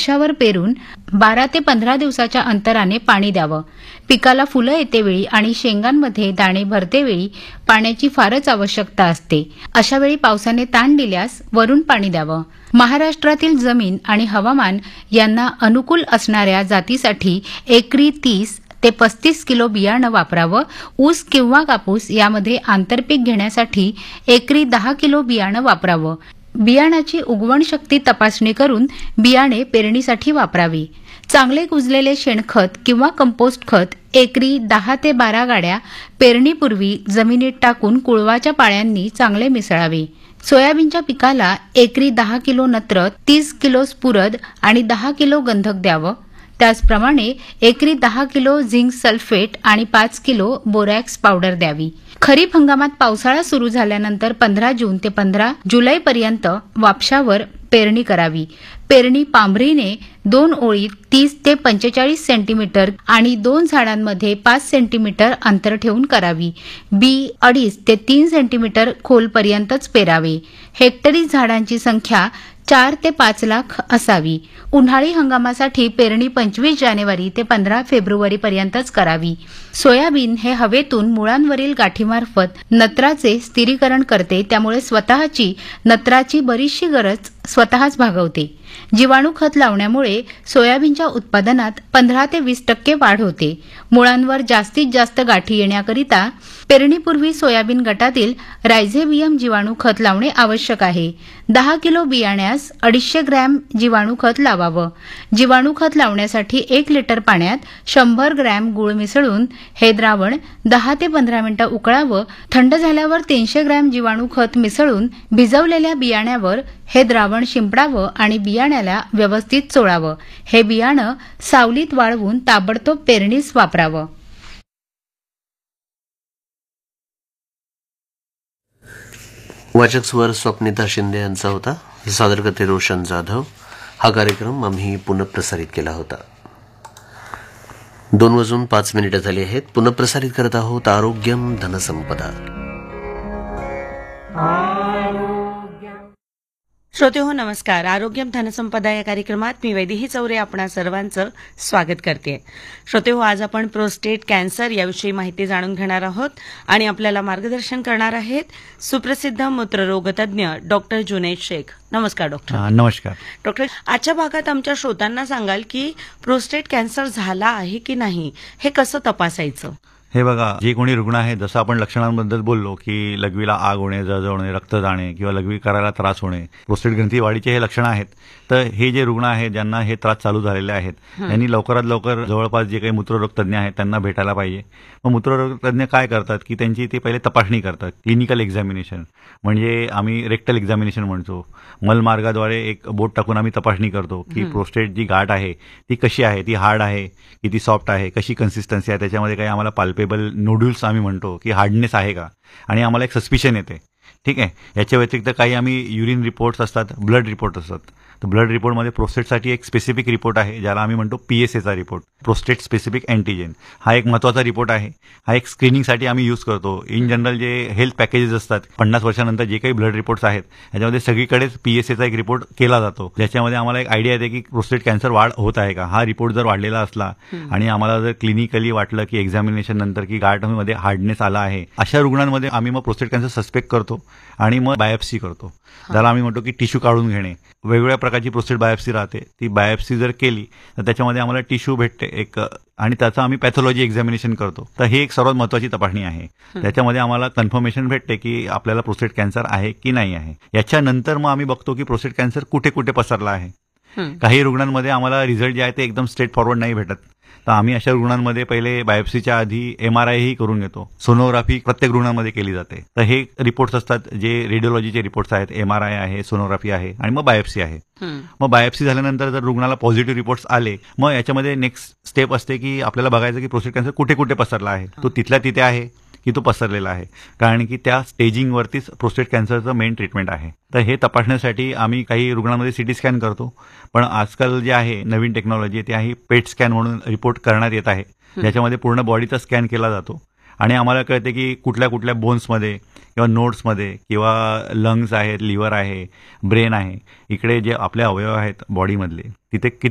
वापशावर पेरून 12 ते 15 दिवसाच्या अंतराने पाणी द्यावं. पिकाला फुलं येतेवेळी आणि शेंगांमध्ये दाणे भरतेवेळी पाण्याची फारच आवश्यकता असते. अशावेळी पावसाने ताण दिल्यास वरून पाणी द्यावं. महाराष्ट्रातील जमीन आणि हवामान यांना अनुकूल असणाऱ्या जातीसाठी एकरी 30 ते 35 किलो बियाणं वापरावं. ऊस किंवा कापूस यामध्ये आंतरपीक घेण्यासाठी एकरी 10 किलो बियाणं वापरावं. बियाणाची उगवण शक्ती तपासणी करून बियाणे पेरणीसाठी वापरावी. चांगले कुजलेले शेणखत किंवा कंपोस्ट खत एकरी 10 ते 12 गाड्या पेरणीपूर्वी जमिनीत टाकून कुळवाच्या पाळ्यांनी चांगले मिसळावे. सोयाबीनच्या पिकाला एकरी 10 किलो नत्र, 30 किलो स्फुरद आणि 10 किलो गंधक द्यावं. त्याचप्रमाणे एकरी 10 किलो झिंक सल्फेट आणि 5 किलो बोरॅक्स पावडर द्यावी. खरीप हंगामात पावसाळा सुरू झाल्यानंतर 15 जून ते 15 जुलैपर्यंत वापशावर पेरणी करावी. पेरणी पांभरीने 2 ओळीत 30 ते 45 सेंटीमीटर आणि 2 झाडांमध्ये 5 सेंटीमीटर अंतर ठेवून करावी. बी 2.5 ते 3 सेंटीमीटर खोलपर्यंतच पेरावे. हेक्टरी झाडांची संख्या 4 ते 5 लाख असावी. उन्हाळी हंगामासाठी पेरणी 25 जानेवारी ते 15 फेब्रुवारीपर्यंतच करावी. सोयाबीन हे हवेतून मुळांवरील गाठीमार्फत नत्राचे स्थिरीकरण करते, त्यामुळे स्वतःची नत्राची बरीचशी गरज स्वतःच भागवते. जीवाणू खत लावण्यामुळे सोयाबीनच्या उत्पादनात 15 ते 20% वाढ होते. मुळांवर जास्तीत जास्त गाठी येण्याकरिता पेरणीपूर्वी सोयाबीन गटातील रायझोबियम जीवाणू खत लावणे आवश्यक आहे. 10 किलो बियाण्यास 250 ग्रॅम जीवाणू खत लावावं. जीवाणू खत लावण्यासाठी 1 लिटर पाण्यात 100 ग्रॅम गूळ मिसळून हे द्रावण 10 ते 15 मिनिटं उकळावं. थंड झाल्यावर 300 ग्रॅम जीवाणू खत मिसळून भिजवलेल्या बियाण्यावर हे द्रावण शिंपडावं आणि बियाण्याला व्यवस्थित चोळावं. हे बियाणं सावलीत वाळवून ताबडतोब पेरणीस वापरावं. वाचक स्वर स्वप्निता शिंदे यांचा होता. सादर करते रोशन जाधव. हा कार्यक्रम आम्ही पुनःप्रसारित केला होता. 2:05 झाली आहेत. पुनःप्रसारित करत आहोत आरोग्यम धनसंपदा. श्रोते हो नमस्कार. आरोग्यम धनसंपदा या कार्यक्रमात मी वैदेही चौरे आपणा सर्वांचं स्वागत करते. श्रोते हो, आज आपण प्रोस्टेट कॅन्सर याविषयी माहिती जाणून घेणार आहोत आणि आपल्याला मार्गदर्शन करणार आहेत सुप्रसिद्ध मूत्ररोग तज्ज्ञ डॉक्टर जुनैद शेख. नमस्कार डॉक्टर. नमस्कार डॉक्टर. आजच्या भागात आमच्या श्रोत्यांना सांगाल की प्रोस्टेट कॅन्सर झाला आहे की नाही हे कसं तपासायचं? हे बघा, जे कोणी रुग्ण आहे, जसं आपण लक्षणांबद्दल बोललो की लघवीला आग होणे, जळजळणे, रक्त जाणे किंवा लघवी करायला त्रास होणे, प्रोस्टेट ग्रंथी वाढीचे हे लक्षणं आहेत. तर हे जे रुग्ण आहेत ज्यांना हे त्रास चालू झालेले आहेत त्यांनी लवकरात लवकर जवळपास जे काही मूत्ररोग तज्ज्ञ आहेत त्यांना भेटायला पाहिजे. मग मूत्ररोग तज्ज्ञ काय करतात की त्यांची ते पहिले तपासणी करतात. क्लिनिकल एक्झामिनेशन म्हणजे आम्ही रेक्टल एक्झामिनेशन म्हणतो. मलमार्गाद्वारे एक बोट टाकून आम्ही तपासणी करतो की प्रोस्टेट जी गाठ आहे ती कशी आहे, ती हार्ड आहे की ती सॉफ्ट आहे, कशी कन्सिस्टन्सी आहे, त्याच्यामध्ये काही आम्हाला पाल्पेबल नोड्यूल्स आम्ही म्हणतो की हार्डनेस आहे का, आणि आम्हाला एक सस्पिशन येते. ठीक आहे. याच्या व्यतिरिक्त काही आम्ही युरिन रिपोर्ट्स असतात, ब्लड रिपोर्ट असतात. तर ब्लड रिपोर्टमध्ये प्रोस्टेटसाठी एक स्पेसिफिक रिपोर्ट आहे ज्याला आम्ही म्हणतो PSAचा रिपोर्ट, प्रोस्टेट स्पेसिफिक अँटीजेन. हा एक महत्त्वाचा रिपोर्ट आहे. हा एक स्क्रीनिंगसाठी आम्ही यूज करतो. इन जनरल जे हेल्थ पॅकेजेस असतात 50 वर्षानंतर जे काही ब्लड रिपोर्ट्स आहेत त्याच्यामध्ये सगळीकडेच PSAचा एक रिपोर्ट केला जातो, ज्याच्यामध्ये आम्हाला एक आयडिया येते की प्रोस्टेट कॅन्सर वाढ होत आहे का. हा रिपोर्ट जर वाढलेला असला आणि आम्हाला जर क्लिनिकली वाटलं की एक्झामिनेशन नंतर की गाठमध्ये हार्डनेस आला आहे, अशा रुग्णांमध्ये आम्ही मग प्रोस्टेट कॅन्सर सस्पेक्ट करतो आणि मग बायोप्सी करतो. ज्याला आम्ही म्हणतो की टिश्यू काढून घेणे. वेगवेगळ्या प्रकारची प्रोस्टेट बायोप्सी राहते. ती बायोप्सी जर केली तर त्याच्यामध्ये आम्हाला टिश्यू भेटते एक, आणि त्याचं आम्ही पॅथॉलॉजी एक्झामिनेशन करतो. तर ही एक सर्वात महत्त्वाची तपासणी आहे. त्याच्यामध्ये आम्हाला कन्फर्मेशन भेटते की आपल्याला प्रोस्टेट कॅन्सर आहे की नाही आहे. याच्यानंतर मग आम्ही बघतो की प्रोस्टेट कॅन्सर कुठे कुठे पसरला आहे. काही रुग्णांमध्ये आम्हाला रिझल्ट जे आहे ते एकदम स्ट्रेट फॉरवर्ड नाही भेटत. तर आम्ही अशा रुग्णांमध्ये पहिले बायोप्सीच्या आधी MRI ही करून घेतो. सोनोग्राफी प्रत्येक रुग्णांमध्ये केली जाते. तर हे रिपोर्ट्स असतात जे रेडिओलॉजीचे रिपोर्ट्स आहेत. MRI आहे, सोनोग्राफी आहे आणि मग बायोप्सी आहे. मग बायोप्सी झाल्यानंतर जर रुग्णाला पॉझिटिव्ह रिपोर्ट्स आले, मग याच्यामध्ये नेक्स्ट स्टेप असते की आपल्याला बघायचं की प्रोस्टेट कॅन्सर कुठे कुठे पसरला आहे. तो तिथल्या तिथे आहे की तो पसरलेला आहे, कारण की त्या स्टेजिंगवरतीच प्रोस्टेट कॅन्सरचं मेन ट्रीटमेंट आहे. तर हे तपासण्यासाठी आम्ही काही रुग्णांमध्ये CT स्कॅन करतो. पण आजकाल जे आहे नवीन टेक्नॉलॉजी ती आहे पेट स्कॅन म्हणून रिपोर्ट करण्यात येत आहे, ज्याच्यामध्ये पूर्ण बॉडीचा स्कॅन केला जातो आणि आम्हाला कळते की कुठल्या कुठल्या बोन्समध्ये किंवा नोड्समध्ये किंवा लंग्स आहेत, लिव्हर आहे, ब्रेन आहे, इकडे जे आपले अवयव आहेत बॉडीमधले तिथे